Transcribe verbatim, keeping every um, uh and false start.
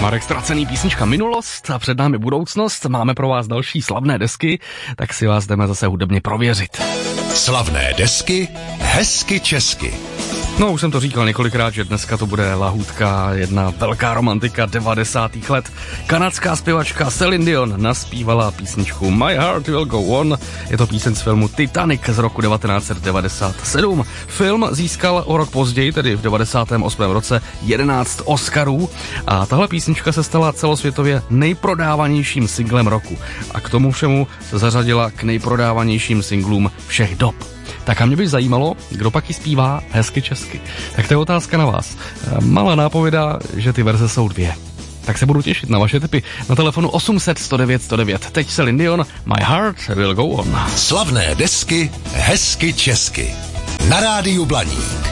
Marek Ztracený, písnička Minulost a před námi budoucnost. Máme pro vás další slavné desky, tak si vás jdeme zase hudebně prověřit. Slavné desky, hezky česky. No, už jsem to říkal několikrát, že dneska to bude lahůdka, jedna velká romantika devadesátých let. Kanadská zpěvačka Celine Dion naspívala písničku My Heart Will Go On. Je to píseň z filmu Titanic z roku devatenáct set devadesát sedm. Film získal o rok později, tedy v devadesátém osmém roce, jedenáct Oscarů a tahle písnička se stala celosvětově nejprodávanějším singlem roku. A k tomu všemu se zařadila k nejprodávanějším singlům všech dob. Tak a mě by zajímalo, kdo pak ji zpívá hezky česky. Tak to je otázka na vás. Malá nápověda, že ty verze jsou dvě. Tak se budu těšit na vaše tipy na telefonu osm set sto devět sto devět. Teď Celine Dion, My Heart Will Go On. Slavné desky, hezky česky. Na rádiu Blaník.